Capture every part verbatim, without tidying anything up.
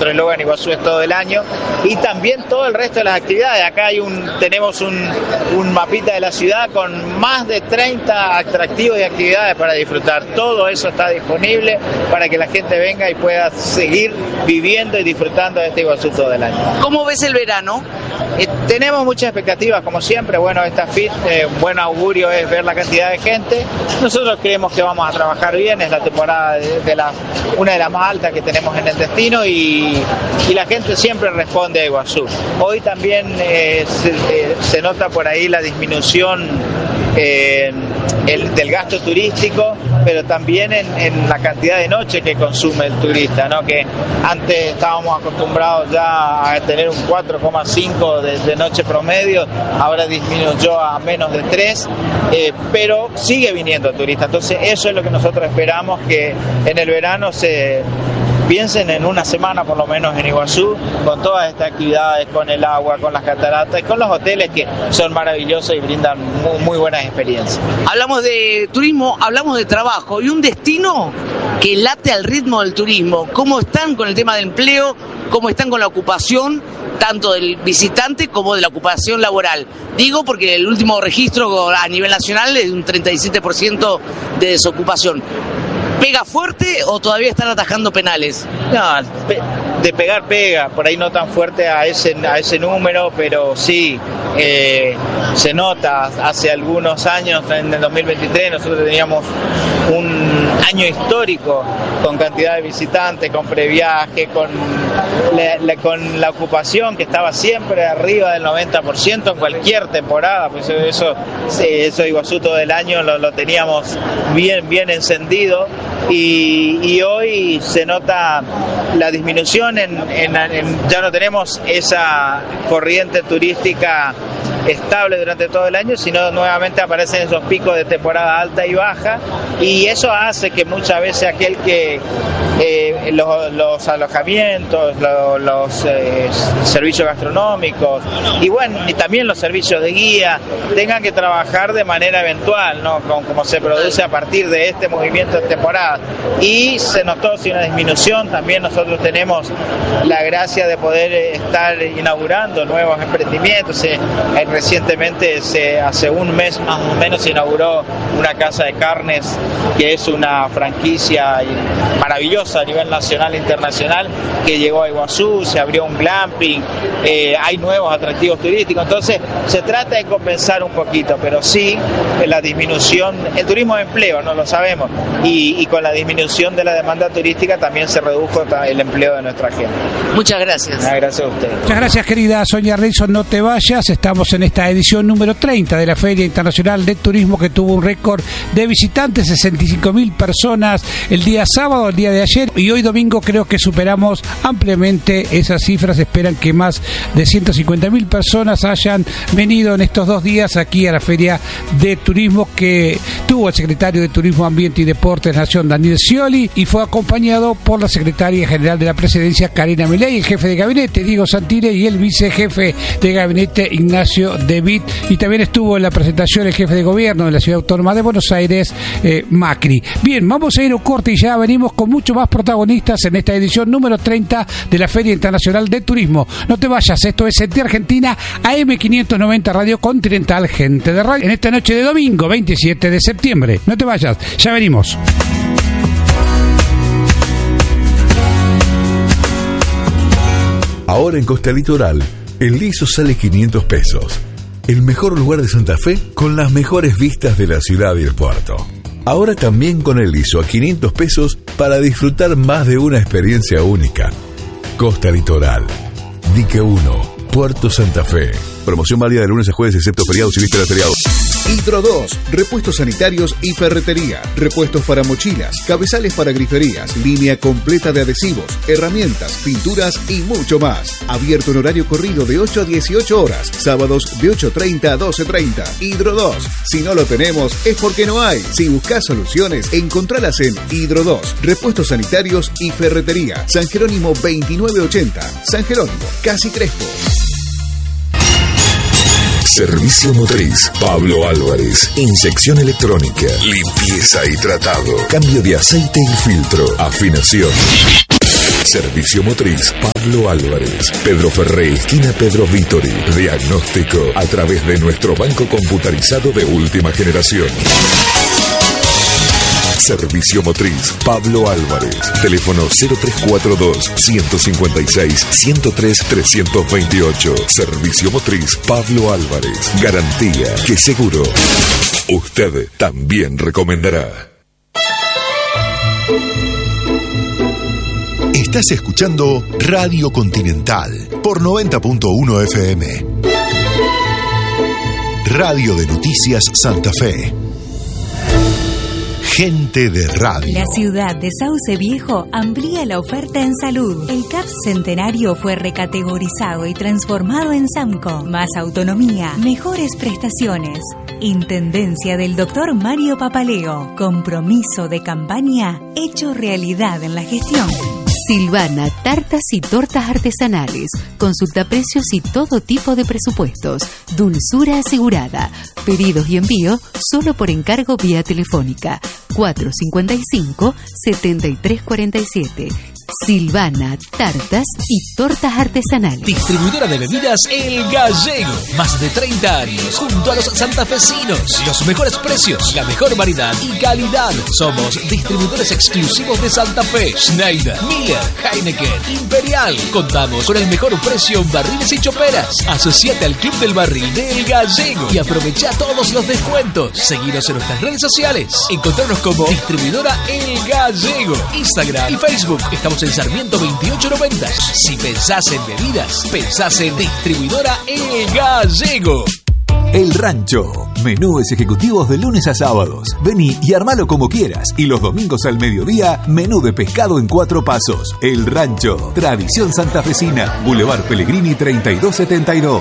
nuestro eslogan Iguazú es todo el año, y también todo el resto de las actividades. Acá hay un, tenemos un, un mapita de la ciudad con más de treinta atractivos y actividades para disfrutar. Todo eso está disponible para que la gente venga y pueda seguir viviendo y disfrutando de este Iguazú todo el año. ¿Cómo ves el verano? Eh, tenemos muchas expectativas, como siempre. Bueno, esta F I T, eh, un buen augurio es ver la cantidad de gente. Nosotros creemos que vamos a trabajar bien, es la temporada de, de la, una de las más altas que tenemos en el destino, y, y la gente siempre responde a Iguazú. Hoy también eh, se, eh, se nota por ahí la disminución eh, el, del gasto turístico, pero también en, en la cantidad de noche que consume el turista, ¿no? Que antes estábamos acostumbrados ya a tener un cuatro coma cinco de, de noche promedio, ahora disminuyó a menos de tres, eh, pero sigue viniendo turista. Entonces eso es lo que nosotros esperamos, que en el verano se piensen en una semana por lo menos en Iguazú, con todas estas actividades, con el agua, con las cataratas y con los hoteles que son maravillosos y brindan muy, muy buenas experiencias. Hablamos de turismo, hablamos de trabajo y un destino que late al ritmo del turismo. ¿Cómo están con el tema del empleo? ¿Cómo están con la ocupación, tanto del visitante como de la ocupación laboral? Digo porque el último registro a nivel nacional es de un treinta y siete por ciento de desocupación. ¿Pega fuerte o todavía están atajando penales? No, de pegar pega, por ahí no tan fuerte a ese, a ese número, pero sí, eh, se nota. Hace algunos años, en el dos mil veintitrés, nosotros teníamos un año histórico con cantidad de visitantes, con previaje, con la, la, con la ocupación que estaba siempre arriba del noventa por ciento en cualquier temporada. Pues eso, eso Iguazú todo el año lo, lo teníamos bien, bien encendido. Y, y hoy se nota la disminución, en, en, en, ya no tenemos esa corriente turística estable durante todo el año, sino nuevamente aparecen esos picos de temporada alta y baja, y eso hace que muchas veces aquel que eh, los, los alojamientos, los, los eh, servicios gastronómicos y bueno, y también los servicios de guía tengan que trabajar de manera eventual, ¿no? Como, como se produce a partir de este movimiento de temporada, y se notó sí, una disminución. También nosotros tenemos la gracia de poder estar inaugurando nuevos emprendimientos. Eh, Recientemente, se, hace un mes más o menos, se inauguró una casa de carnes que es una franquicia maravillosa a nivel nacional e internacional, que llegó a Iguazú. Se abrió un glamping, eh, hay nuevos atractivos turísticos. Entonces se trata de compensar un poquito, pero sí la disminución, el turismo de empleo, no lo sabemos, y, y con la disminución de la demanda turística también se redujo el empleo de nuestra gente. Muchas gracias. Muchas gracias a ustedes. Muchas gracias, querida Sonia Rilson. No te vayas, estamos en esta edición número treinta de la Feria Internacional de Turismo, que tuvo un récord de visitantes, sesenta y cinco mil personas el día sábado, el día de ayer, y hoy domingo creo que superamos ampliamente esas cifras. Esperan que más de ciento cincuenta mil personas hayan venido en estos dos días aquí a la Feria de Turismo, que tuvo el secretario de Turismo, Ambiente y Deportes Nación, Daniel Scioli, y fue acompañado por la secretaria general de la Presidencia, Karina Milei, el jefe de gabinete, Diego Santire, y el vicejefe de gabinete, Ignacio De Witt, y también estuvo en la presentación el jefe de gobierno de la Ciudad Autónoma de Buenos Aires, eh, Macri. Bien, vamos a ir a un corte y ya venimos con mucho más protagonistas en esta edición número treinta de la Feria Internacional de Turismo. No te vayas, esto es Sentir Argentina, A M quinientos noventa Radio Continental, gente de radio, en esta noche de domingo veintisiete de septiembre. No te vayas, ya venimos. Ahora en Costa Litoral, el liso sale quinientos pesos. El mejor lugar de Santa Fe con las mejores vistas de la ciudad y el puerto. Ahora también con el liso a quinientos pesos para disfrutar más de una experiencia única. Costa Litoral, Dique uno, Puerto Santa Fe. Promoción válida de lunes a jueves excepto feriados y vísperas de feriados. Hidro dos, repuestos sanitarios y ferretería, repuestos para mochilas, cabezales para griferías, línea completa de adhesivos, herramientas, pinturas y mucho más. Abierto en horario corrido de ocho a dieciocho horas, sábados de ocho treinta a doce treinta. Hidro dos, si no lo tenemos es porque no hay. Si buscas soluciones, encontralas en Hidro dos, repuestos sanitarios y ferretería. San Jerónimo veintinueve ochenta, San Jerónimo, Casi Crespo. Servicio motriz, Pablo Álvarez. Inyección electrónica, limpieza y tratado, cambio de aceite y filtro, afinación. Servicio Motriz Pablo Álvarez. Pedro Ferré, esquina Pedro Vítori. Diagnóstico a través de nuestro banco computarizado de última generación. Servicio Motriz Pablo Álvarez. Teléfono cero tres cuatro dos, uno cinco seis, uno cero tres, tres dos ocho. Servicio Motriz Pablo Álvarez. Garantía que seguro usted también recomendará. Estás escuchando Radio Continental por noventa punto uno F M. Radio de Noticias Santa Fe. Gente de radio. La ciudad de Sauce Viejo amplía la oferta en salud. El C A P Centenario fue recategorizado y transformado en SAMCO. Más autonomía, mejores prestaciones. Intendencia del doctor Mario Papaleo. Compromiso de campaña hecho realidad en la gestión. Silvana, tartas y tortas artesanales. Consulta precios y todo tipo de presupuestos. Dulzura asegurada. Pedidos y envío solo por encargo vía telefónica. cuatro cinco cinco, siete tres cuatro siete. Silvana, tartas y tortas artesanales. Distribuidora de bebidas El Gallego. Más de treinta años junto a los santafesinos. Los mejores precios, la mejor variedad y calidad. Somos distribuidores exclusivos de Santa Fe. Schneider, Miller, Heineken, Imperial. Contamos con el mejor precio en barriles y choperas. Asociate al Club del Barril de El Gallego y aprovecha todos los descuentos. Seguinos en nuestras redes sociales. Encontrarnos como Distribuidora El Gallego. Instagram y Facebook. Estamos en Sarmiento veintiocho noventa. Si pensás en bebidas, pensás en Distribuidora El Gallego. El Rancho. Menúes ejecutivos de lunes a sábados. Vení y armalo como quieras. Y los domingos al mediodía, menú de pescado en cuatro pasos. El Rancho. Tradición santafesina. Boulevard Pellegrini treinta y dos setenta y dos.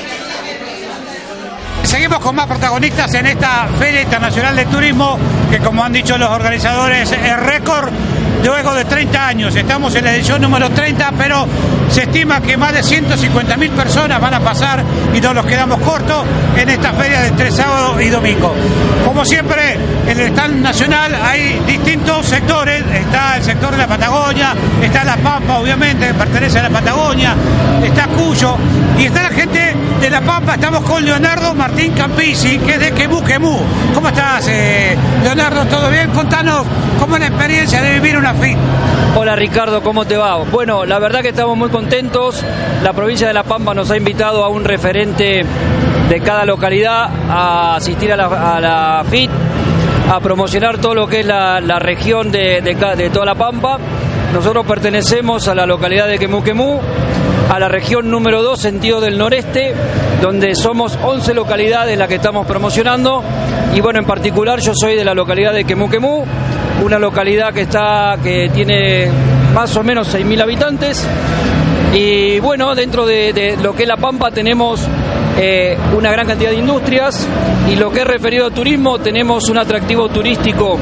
Seguimos con más protagonistas en esta Feria Internacional de Turismo, que como han dicho los organizadores, es récord luego de treinta años. Estamos en la edición número treinta, pero se estima que más de ciento cincuenta mil personas van a pasar y no nos quedamos cortos en esta feria de entre sábado y domingo. Como siempre, en el stand nacional hay distintos sectores. Está el sector de la Patagonia, está La Pampa, obviamente, que pertenece a la Patagonia, está Cuyo y está la gente de La Pampa. Estamos con Leonardo Martín Campisi, que es de Quemú Quemú. ¿Cómo estás, eh, Leonardo? ¿Todo bien? Contanos cómo es la experiencia de vivir una FIT. Hola Ricardo, ¿cómo te va? Bueno, la verdad que estamos muy contentos. La provincia de La Pampa nos ha invitado a un referente de cada localidad a asistir a la, a la FIT, a promocionar todo lo que es la, la región de, de, de toda La Pampa. Nosotros pertenecemos a la localidad de Quemú Quemú, a la región número dos, sentido del noreste, donde somos once localidades las que estamos promocionando. Y bueno, en particular yo soy de la localidad de Quemú Quemú, una localidad que está que tiene más o menos seis mil habitantes. Y bueno, dentro de, de lo que es La Pampa tenemos eh, una gran cantidad de industrias, y lo que es referido a turismo tenemos un atractivo turístico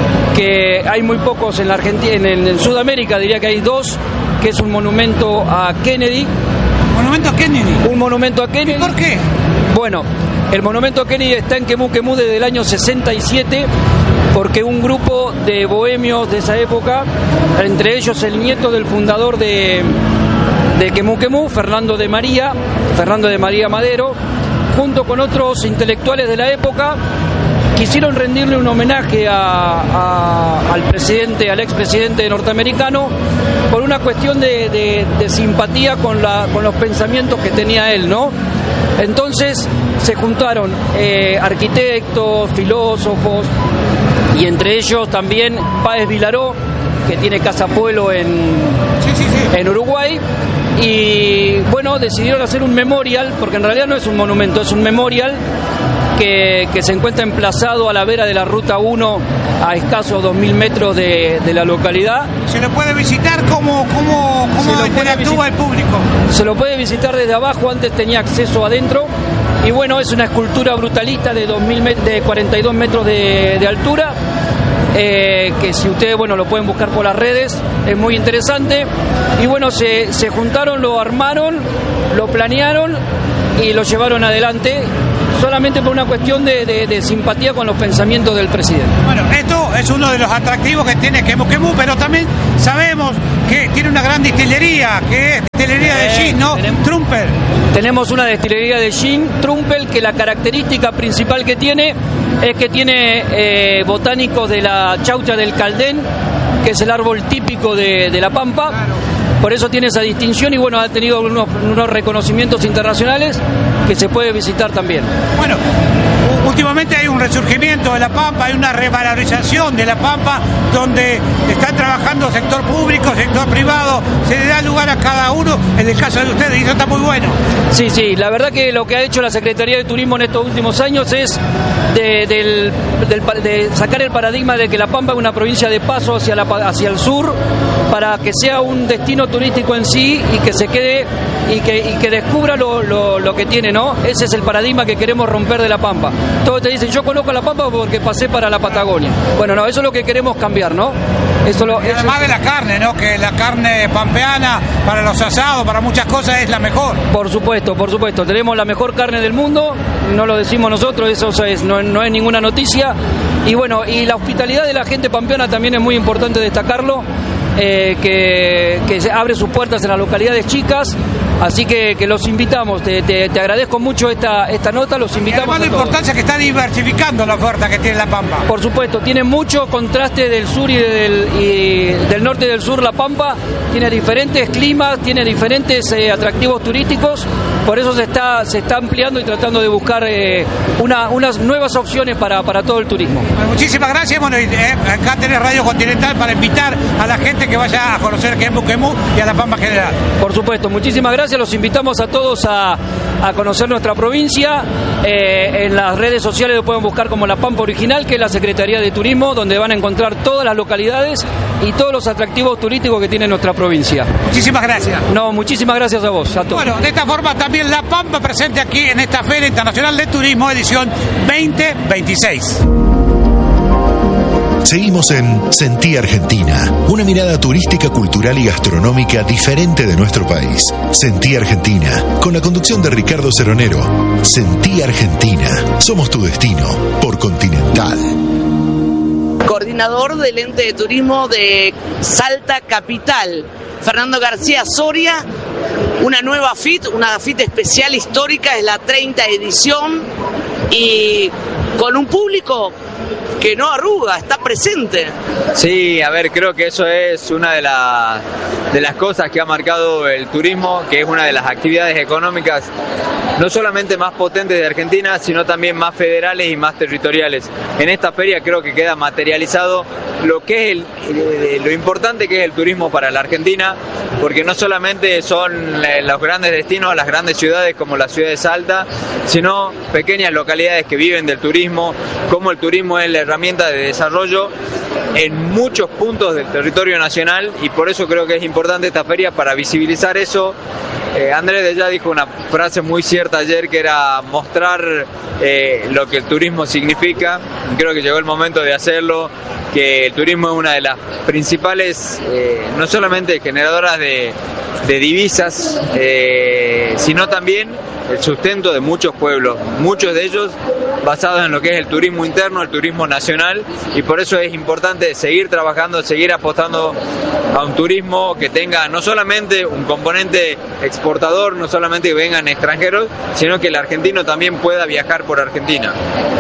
que hay muy pocos en la Argentina, en, en, en Sudamérica diría que hay dos, que es un monumento a Kennedy. ¿Monumento a Kennedy? Un monumento a Kennedy. ¿Por qué? Bueno, el monumento a Kennedy está en Quemú Quemú desde el año sesenta y siete, porque un grupo de bohemios de esa época, entre ellos el nieto del fundador de, de Quemú Quemú, Fernando de María, Fernando de María Madero, junto con otros intelectuales de la época, quisieron rendirle un homenaje a, a, al presidente, al expresidente norteamericano, por una cuestión de, de, de simpatía con, la, con los pensamientos que tenía él, ¿no? Entonces se juntaron eh, arquitectos, filósofos, y entre ellos también Páez Vilaró, que tiene Casa Pueblo en, sí, sí, sí. en Uruguay. Y bueno, decidieron hacer un memorial, porque en realidad no es un monumento, es un memorial que, que se encuentra emplazado a la vera de la Ruta uno, a escasos dos mil metros de, de la localidad. ¿Se lo puede visitar? ¿Cómo, cómo, cómo interactúa el público? Se lo puede visitar desde abajo, antes tenía acceso adentro. Y bueno, es una escultura brutalista de, dos mil met- de cuarenta y dos metros de, de altura. eh, que si ustedes, bueno, lo pueden buscar por las redes, es muy interesante. Y bueno, se, se juntaron, lo armaron, lo planearon y lo llevaron adelante, solamente por una cuestión de, de, de simpatía con los pensamientos del presidente. Bueno, esto es uno de los atractivos que tiene Quemu Quemu, pero también sabemos que tiene una gran distillería, que es distillería de gin, ¿no? Tenemos, Trumpel. Tenemos una distillería de gin, Trumpel, que la característica principal que tiene es que tiene eh, botánicos de la chaucha del Caldén, que es el árbol típico de, de La Pampa. Por eso tiene esa distinción y bueno, ha tenido unos, unos reconocimientos internacionales que se puede visitar también. Bueno, últimamente hay un resurgimiento de La Pampa, hay una revalorización de La Pampa, donde están trabajando sector público, sector privado, se le da lugar a cada uno, en el caso de ustedes, y eso está muy bueno. Sí, sí, la verdad que lo que ha hecho la Secretaría de Turismo en estos últimos años es de, del, del, de sacar el paradigma de que La Pampa es una provincia de paso hacia, la, hacia el sur, para que sea un destino turístico en sí y que se quede y que, y que descubra lo, lo, lo que tiene, ¿no? Ese es el paradigma que queremos romper de La Pampa. Todos te dicen, yo conozco La Pampa porque pasé para la Patagonia. Bueno, no, eso es lo que queremos cambiar, ¿no? Eso lo, y además eso... de la carne, ¿no? Que la carne pampeana para los asados, para muchas cosas es la mejor. Por supuesto, por supuesto. Tenemos la mejor carne del mundo, no lo decimos nosotros, eso es, no, no es ninguna noticia. Y bueno, y la hospitalidad de la gente pampeana también es muy importante destacarlo. Eh, que, que abre sus puertas en las localidades chicas, así que, que los invitamos, te, te, te agradezco mucho esta, esta nota, los invitamos. Y además la importancia que está diversificando la oferta que tiene La Pampa. Por supuesto, tiene mucho contraste del sur y del, y del norte y del sur. La Pampa tiene diferentes climas, tiene diferentes eh, atractivos turísticos, por eso se está, se está ampliando y tratando de buscar eh, una, unas nuevas opciones para, para todo el turismo. Bueno, muchísimas gracias, bueno, y, eh, acá tenés Radio Continental para invitar a la gente que vaya a conocer Quemu Quemu y a La Pampa en general. Por supuesto, muchísimas gracias, los invitamos a todos a, a conocer nuestra provincia. Eh, en las redes sociales lo pueden buscar como La Pampa Original, que es la Secretaría de Turismo, donde van a encontrar todas las localidades y todos los atractivos turísticos que tiene nuestra provincia. Muchísimas gracias. No, muchísimas gracias a vos, a todos. Bueno, de esta forma también La Pampa presente aquí en esta Feria Internacional de Turismo, edición veinte veintiséis. Seguimos en Sentí Argentina, una mirada turística, cultural y gastronómica diferente de nuestro país. Sentí Argentina, con la conducción de Ricardo Ceronero. Sentí Argentina, somos tu destino, por Continental. Coordinador del ente de turismo de Salta Capital, Fernando García Soria, una nueva F I T, una F I T especial histórica, es la treinta edición y con un público que no arruga, está presente. Sí, a ver, creo que eso es una de, la, de las cosas que ha marcado el turismo, que es una de las actividades económicas no solamente más potentes de Argentina, sino también más federales y más territoriales. En esta feria creo que queda materializado lo que es el, lo importante que es el turismo para la Argentina, porque no solamente son los grandes destinos, las grandes ciudades como la ciudad de Salta, sino pequeñas localidades que viven del turismo, como el turismo es la herramienta de desarrollo en muchos puntos del territorio nacional, y por eso creo que es importante esta feria para visibilizar eso. Eh, Andrés de Ya dijo una frase muy cierta ayer, que era mostrar eh, lo que el turismo significa. Creo que llegó el momento de hacerlo, que el turismo es una de las principales, eh, no solamente generadoras de, de divisas, eh, sino también el sustento de muchos pueblos, muchos de ellos basados en lo que es el turismo interno, el turismo nacional, y por eso es importante seguir trabajando, seguir apostando a un turismo que tenga no solamente un componente exportador, no solamente que vengan extranjeros, sino que el argentino también pueda viajar por Argentina.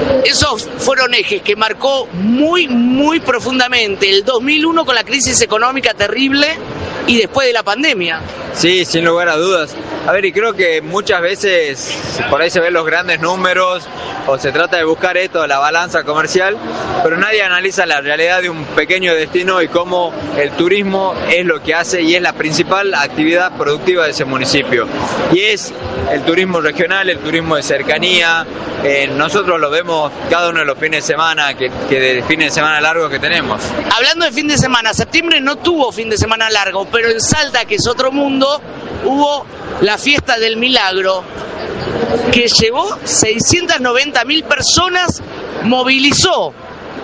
Esos fueron ejes que marcó muy, muy profundamente el dos mil uno con la crisis económica terrible y después de la pandemia. Sí, sin lugar a dudas. A ver, y creo que muchas veces por ahí se ven los grandes números o se trata de buscar esto, la balanza comercial, pero nadie analiza la realidad de un pequeño destino y cómo el turismo es lo que hace y es la principal actividad productiva de ese municipio. Y es el turismo regional, el turismo de cercanía. Eh, nosotros lo vemos cada uno de los fines de semana, que, que de fines de semana largos que tenemos. Hablando de fin de semana, septiembre no tuvo fin de semana largo, pero en Salta, que es otro mundo, hubo la fiesta del milagro, que llevó seiscientas noventa mil personas, movilizó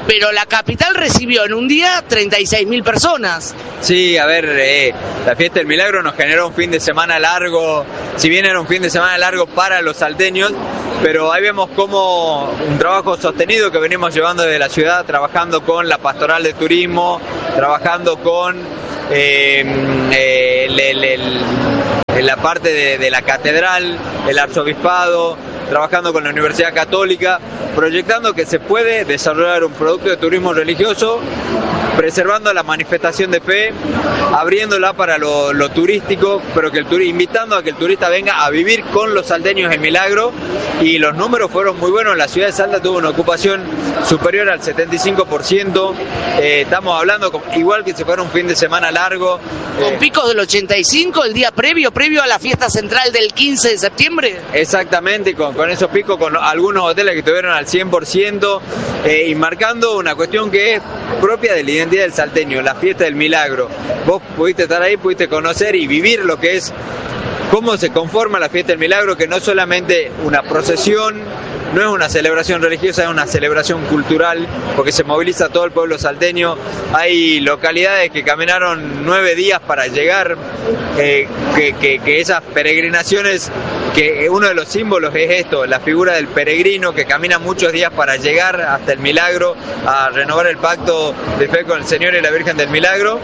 pero la capital recibió en un día treinta y seis mil personas. Sí, a ver, eh, la Fiesta del Milagro nos generó un fin de semana largo, si bien era un fin de semana largo para los salteños, pero ahí vemos como un trabajo sostenido que venimos llevando desde la ciudad, trabajando con la pastoral de turismo, trabajando con eh, eh, el, el, el, la parte de, de la catedral, el arzobispado, trabajando con la Universidad Católica, proyectando que se puede desarrollar un producto de turismo religioso, preservando la manifestación de fe, abriéndola para lo, lo turístico, pero que el turi- invitando a que el turista venga a vivir con los salteños el milagro, y los números fueron muy buenos. La ciudad de Salta tuvo una ocupación superior al setenta y cinco por ciento, eh, estamos hablando con, igual que si fuera un fin de semana largo. Con eh, picos del ochenta y cinco el día previo, previo a la fiesta central del quince de septiembre. Exactamente, con, con esos picos, con algunos hoteles que estuvieron al cien por ciento, eh, y marcando una cuestión que es propia de la identidad del salteño, la fiesta del milagro. Vos pudiste estar ahí, pudiste conocer y vivir lo que es, cómo se conforma la fiesta del milagro, que no es solamente una procesión, no es una celebración religiosa, es una celebración cultural, porque se moviliza todo el pueblo salteño. Hay localidades que caminaron nueve días para llegar, eh, que, que, que esas peregrinaciones, que uno de los símbolos es esto, la figura del peregrino que camina muchos días para llegar hasta el milagro, a renovar el pacto de fe con el Señor y la Virgen del Milagro.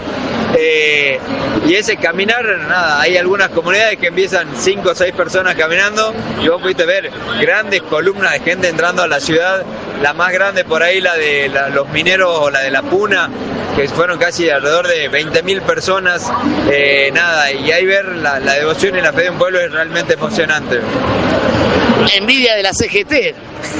Eh, y ese caminar, nada, hay algunas comunidades que empiezan cinco o seis personas caminando, y vos pudiste ver grandes columnas de gente entrando a la ciudad, la más grande por ahí, la de la, los mineros o la de la Puna, que fueron casi alrededor de veinte mil personas, eh, nada, y ahí ver la, la devoción y la fe de un pueblo es realmente emocionante. Envidia de la C G T.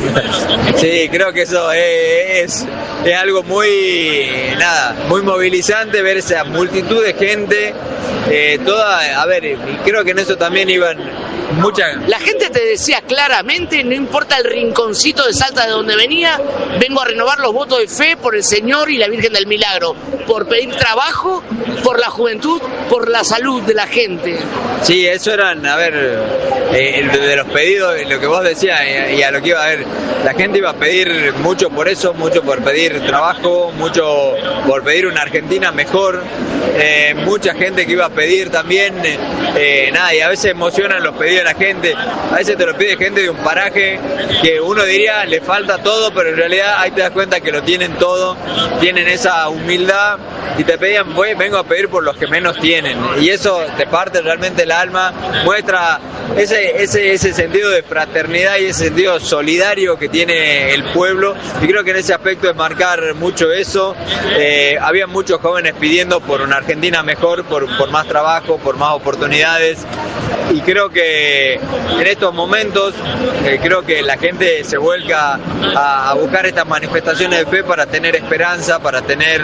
Sí, creo que eso es, es algo muy, nada, muy movilizante, ver esa multitud de gente, eh, toda, a ver, creo que en eso también iban muchas. La gente te decía claramente, no importa el rinconcito de Salta de donde venía, vengo a renovar los votos de fe por el Señor y la Virgen del Milagro, por pedir trabajo, por la juventud, por la salud de la gente. Sí, eso eran, a ver, eh, de los pedidos, lo que vos decías, y a lo que iba a ver, la gente iba a pedir mucho por eso, mucho por pedir trabajo, mucho por pedir una Argentina mejor, eh, mucha gente que iba a pedir también, eh, nada, y a veces emocionan los pedidos de la gente, a veces te lo pide gente de un paraje que uno diría le falta todo, pero en realidad ahí te das cuenta que lo tienen todo, tienen esa humildad y te pedían, pues vengo a pedir por los que menos tienen, y eso te parte realmente el alma, muestra ese, ese, ese sentido de fraternidad y ese sentido solidario que tiene el pueblo, y creo que en ese aspecto es marcar mucho eso. Eh, había muchos jóvenes pidiendo por una Argentina mejor, por, por más trabajo, por más oportunidades, y creo que en estos momentos eh, creo que la gente se vuelca a, a buscar estas manifestaciones de fe para tener esperanza, para tener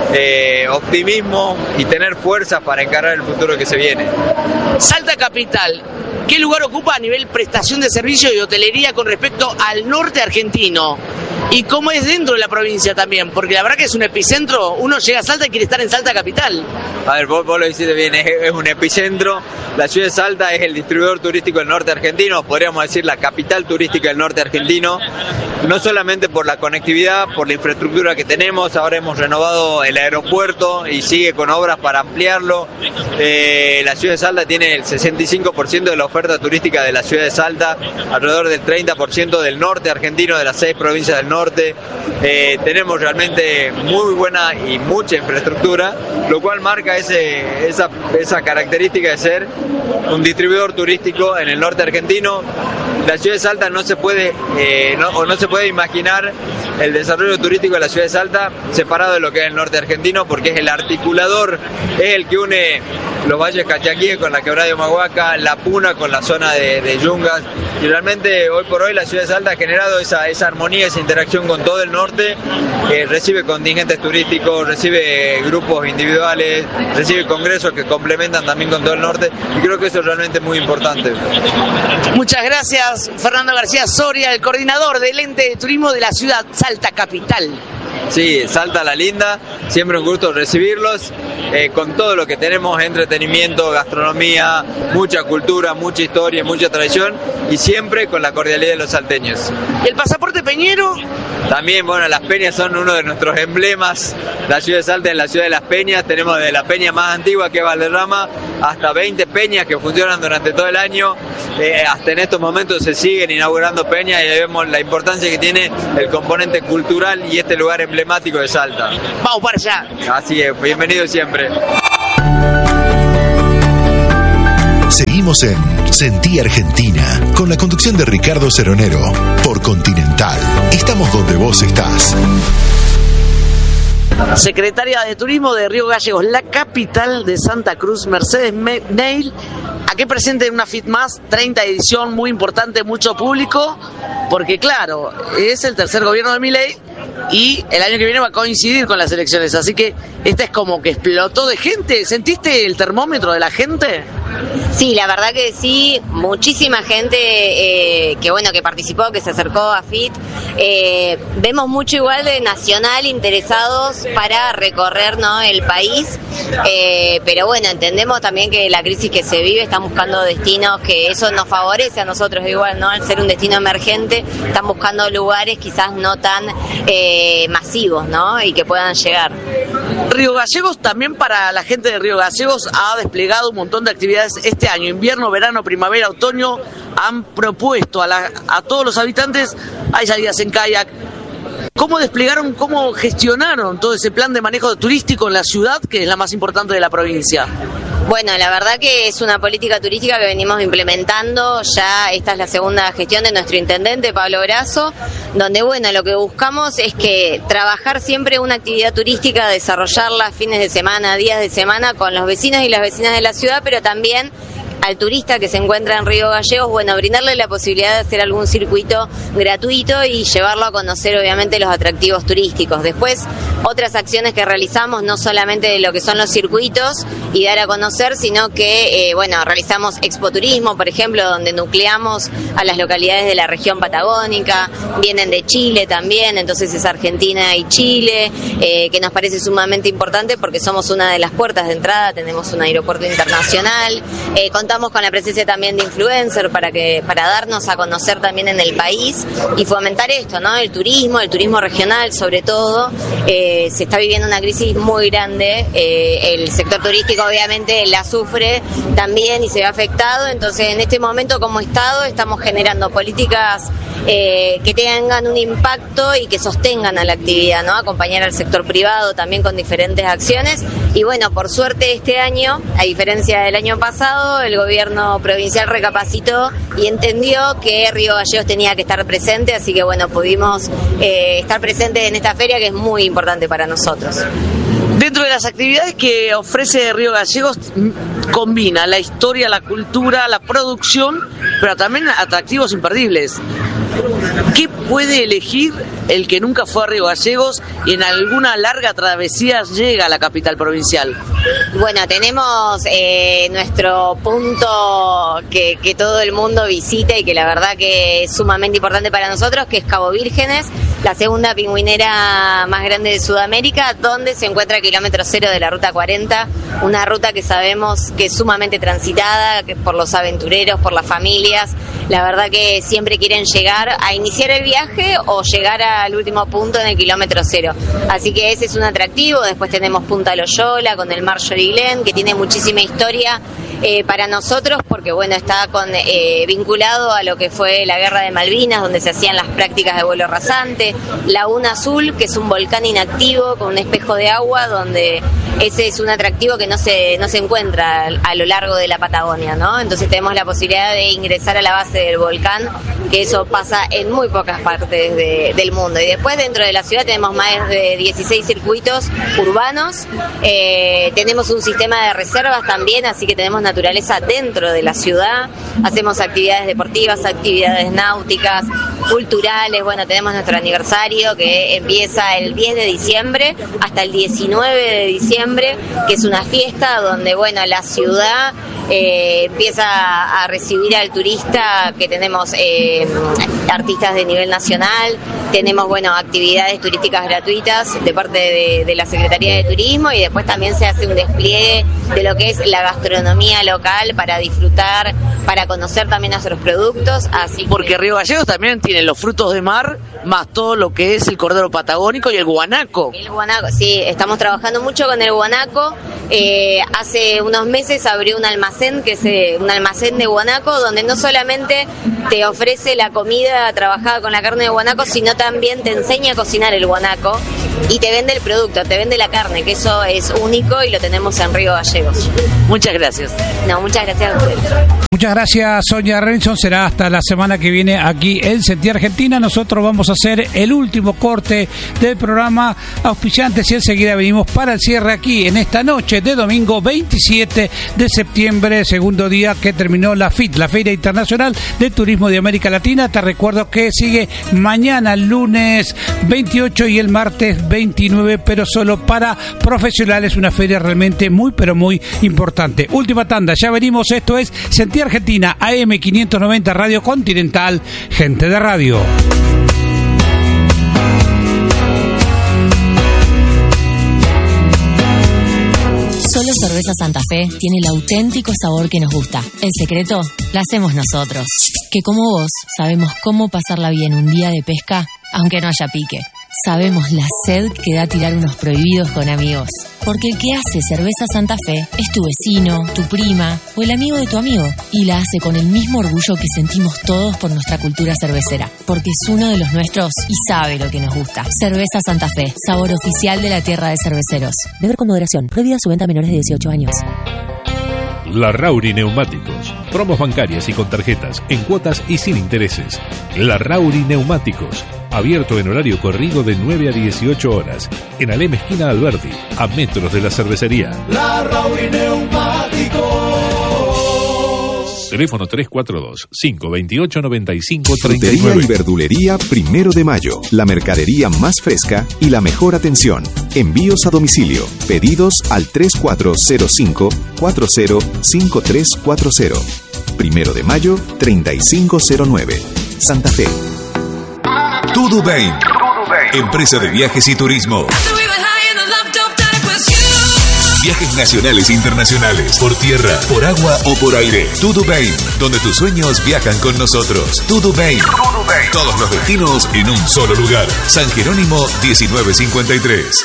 eh, optimismo y tener fuerza para encarar el futuro que se viene. Salta Capital, ¿qué lugar ocupa a nivel prestación de servicio y hotelería con respecto al norte argentino? ¿Y cómo es dentro de la provincia también? Porque la verdad que es un epicentro, uno llega a Salta y quiere estar en Salta Capital. A ver, vos, vos lo dijiste bien, es, es un epicentro. La ciudad de Salta es el distribuidor turístico del norte argentino, podríamos decir la capital turística del norte argentino, no solamente por la conectividad, por la infraestructura que tenemos, ahora hemos renovado el aeropuerto y sigue con obras para ampliarlo. Eh, la ciudad de Salta tiene el sesenta y cinco por ciento de la oferta turística de la ciudad de Salta, alrededor del treinta por ciento del norte argentino, de las seis provincias del norte. Eh, tenemos realmente muy buena y mucha infraestructura, lo cual marca ese, esa, esa característica de ser un distribuidor turístico en el norte argentino. La ciudad de Salta no se puede eh, no, o no se puede imaginar el desarrollo turístico de la ciudad de Salta separado de lo que es el norte argentino, porque es el articulador, es el que une los valles Cachaquíes con la quebrada de Humahuaca, la Puna con la zona de, de Yungas, y realmente hoy por hoy la ciudad de Salta ha generado esa, esa armonía, esa interacción con todo el norte, eh, recibe contingentes turísticos, recibe grupos individuales, recibe congresos que complementan también con todo el norte, y creo que eso es realmente muy importante. Muchas gracias, Fernando García Soria, el coordinador del ente de turismo de la ciudad Salta Capital. Sí, Salta la linda, siempre un gusto recibirlos eh, con todo lo que tenemos, entretenimiento, gastronomía, mucha cultura, mucha historia, mucha tradición y siempre con la cordialidad de los salteños. ¿Y el pasaporte peñero? También, bueno, las peñas son uno de nuestros emblemas. La ciudad de Salta es la ciudad de las peñas. Tenemos de la peña más antigua, que es Valderrama, hasta veinte peñas que funcionan durante todo el año. Eh, hasta en estos momentos se siguen inaugurando peñas y ahí vemos la importancia que tiene el componente cultural y este lugar emblemático de Salta. Vamos para allá. Así es, bienvenido siempre. Seguimos en Sentí Argentina, con la conducción de Ricardo Ceronero, por Continental. Estamos donde vos estás. Secretaria de Turismo de Río Gallegos, la capital de Santa Cruz, Mercedes Neil, aquí presente en una FIT Más, treinta edición, muy importante, mucho público, porque claro, es el tercer gobierno de Milei y el año que viene va a coincidir con las elecciones, así que esta es como que explotó de gente. ¿Sentiste el termómetro de la gente? Sí, la verdad que sí, muchísima gente eh, que bueno que participó, que se acercó a FIT. Eh, vemos mucho igual de nacional interesados para recorrer, ¿no?, el país, eh, pero bueno, entendemos también que la crisis que se vive, están buscando destinos que eso nos favorece a nosotros igual, ¿no? Al ser un destino emergente, están buscando lugares quizás no tan eh, masivos, ¿no?, y que puedan llegar. Río Gallegos, también para la gente de Río Gallegos, ha desplegado un montón de actividades este año, invierno, verano, primavera, otoño. Han propuesto a, la, a todos los habitantes, hay salidas en kayak. ¿Cómo desplegaron, cómo gestionaron todo ese plan de manejo turístico en la ciudad, que es la más importante de la provincia? Bueno, la verdad que es una política turística que venimos implementando, ya esta es la segunda gestión de nuestro intendente, Pablo Brazo, donde bueno, lo que buscamos es que trabajar siempre una actividad turística, desarrollarla fines de semana, días de semana, con los vecinos y las vecinas de la ciudad, pero también al turista que se encuentra en Río Gallegos, bueno, brindarle la posibilidad de hacer algún circuito gratuito y llevarlo a conocer obviamente los atractivos turísticos. Después, otras acciones que realizamos, no solamente de lo que son los circuitos y dar a conocer, sino que, eh, bueno, realizamos expoturismo, por ejemplo, donde nucleamos a las localidades de la región patagónica, vienen de Chile también, entonces es Argentina y Chile, eh, que nos parece sumamente importante porque somos una de las puertas de entrada, tenemos un aeropuerto internacional, eh, contamos con la presencia también de influencers para que para darnos a conocer también en el país y fomentar esto, ¿no? El turismo, el turismo regional sobre todo. Eh, se está viviendo una crisis muy grande, eh, el sector turístico obviamente la sufre también y se ve afectado, entonces en este momento como Estado estamos generando políticas eh, que tengan un impacto y que sostengan a la actividad, ¿no? Acompañar al sector privado también con diferentes acciones y bueno, por suerte este año, a diferencia del año pasado, el gobierno provincial recapacitó y entendió que Río Gallegos tenía que estar presente, así que bueno, pudimos eh, estar presentes en esta feria que es muy importante para nosotros. Dentro de las actividades que ofrece Río Gallegos, combina la historia, la cultura, la producción, pero también atractivos imperdibles. ¿Qué puede elegir el que nunca fue a Río Gallegos y en alguna larga travesía llega a la capital provincial? Bueno, tenemos eh, nuestro punto que, que todo el mundo visita y que la verdad que es sumamente importante para nosotros, que es Cabo Vírgenes, la segunda pingüinera más grande de Sudamérica, donde se encuentra el kilómetro cero de la ruta cuarenta, una ruta que sabemos que es sumamente transitada que por los aventureros, por las familias. La verdad que siempre quieren llegar a iniciar el viaje o llegar al último punto en el kilómetro cero. Así que ese es un atractivo. Después tenemos Punta Loyola con el Marjorie Glen, que tiene muchísima historia eh, para nosotros porque bueno, está con, eh, vinculado a lo que fue la guerra de Malvinas, donde se hacían las prácticas de vuelo rasante. Laguna Azul, que es un volcán inactivo con un espejo de agua, donde ese es un atractivo que no se, no se encuentra a lo largo de la Patagonia, ¿no? Entonces tenemos la posibilidad de ingresar a la base del volcán, que eso pasa en muy pocas partes de, del mundo. Y después dentro de la ciudad tenemos más de dieciséis circuitos urbanos, eh, tenemos un sistema de reservas también, así que tenemos naturaleza dentro de la ciudad. Hacemos actividades deportivas, actividades náuticas, culturales. Bueno, tenemos nuestro aniversario que empieza el diez de diciembre hasta el diecinueve de diciembre, que es una fiesta donde, bueno, la ciudad eh, empieza a recibir al turista, que tenemos eh, artistas de nivel nacional, tenemos, bueno, actividades turísticas gratuitas de parte de, de la Secretaría de Turismo, y después también se hace un despliegue de lo que es la gastronomía local para disfrutar, para conocer también nuestros productos. Así porque que... Río Gallegos también tiene los frutos de mar, más todo lo que es el cordero patagónico y el guanaco. El guanaco, sí, estamos trabajando mucho con el guanaco. Eh, hace unos meses abrió un almacén, que es eh, un almacén de guanaco, donde no solamente te ofrece la comida trabajada con la carne de guanaco, sino también te enseña a cocinar el guanaco y te vende el producto, te vende la carne, que eso es único y lo tenemos en Río Gallegos. Muchas gracias. No, muchas gracias a ustedes. Muchas gracias, Sonia Renson. Será hasta la semana que viene aquí en Sentir Argentina. Nosotros vamos a hacer el último corte del programa auspiciantes y enseguida venimos para el cierre aquí en esta noche de domingo veintisiete de septiembre, segundo día que terminó la F I T, la Feria Internacional de Turismo de América Latina. Te recuerdo que sigue mañana, lunes veintiocho, y el martes veintinueve, pero solo para profesionales. Una feria realmente muy, pero muy importante. Última tanda, ya venimos. Esto es Sentir Argentina, A M quinientos noventa Radio Continental, gente de radio. Solo Cerveza Santa Fe tiene el auténtico sabor que nos gusta. El secreto lo hacemos nosotros, que como vos sabemos cómo pasarla bien un día de pesca, aunque no haya pique. Sabemos la sed que da tirar unos prohibidos con amigos. Porque el que hace Cerveza Santa Fe es tu vecino, tu prima o el amigo de tu amigo. Y la hace con el mismo orgullo que sentimos todos por nuestra cultura cervecera. Porque es uno de los nuestros y sabe lo que nos gusta. Cerveza Santa Fe, sabor oficial de la tierra de cerveceros. Beber con moderación. Prohibida su venta a menores de dieciocho años. Larrauri Neumáticos. Promos bancarias y con tarjetas, en cuotas y sin intereses. Larrauri Neumáticos. Abierto en horario corrido de nueve a dieciocho horas. En Alem esquina Alberdi, a metros de la cervecería. Larrauri Neumáticos. Teléfono tres cuatro dos, cinco dos ocho, nueve cinco tres nueve. Frutería y verdulería Primero de Mayo. La mercadería más fresca y la mejor atención. Envíos a domicilio. Pedidos al tres cuatro cero cinco, cuatro cero cinco tres cuatro cero. Primero de Mayo, treinta y cinco cero nueve. Santa Fe. Tudo Bem. Empresa de viajes y turismo. Viajes nacionales e internacionales, por tierra, por agua o por aire. Tudo Bem, donde tus sueños viajan con nosotros. Tudo Bem. Todos los destinos en un solo lugar. San Jerónimo diecinueve cincuenta y tres.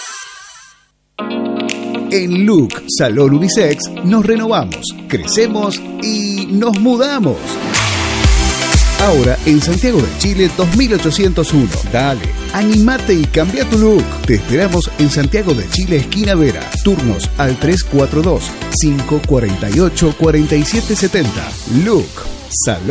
En Look Salón Unisex nos renovamos, crecemos y nos mudamos. Ahora en Santiago de Chile dos mil ochocientos uno. Dale, animate y cambia tu look. Te esperamos en Santiago de Chile, esquina Vera. Turnos al tres cuatro dos, cinco cuatro ocho, cuatro siete siete cero. Look Salón